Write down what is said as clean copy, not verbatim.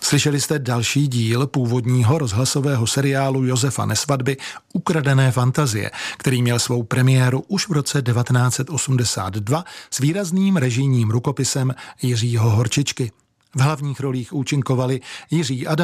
Slyšeli jste další díl původního rozhlasového seriálu Josefa Nesvadby Ukradené fantazie, který měl svou premiéru už v roce 1982 s výrazným režijním rukopisem Jiřího Horčičky. V hlavních rolích účinkovali Jiří Adam,